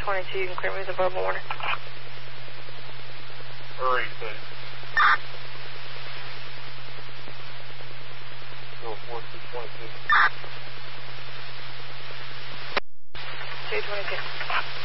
222, you can clear me with a verbal warning. Hurry, please. 04222. 222.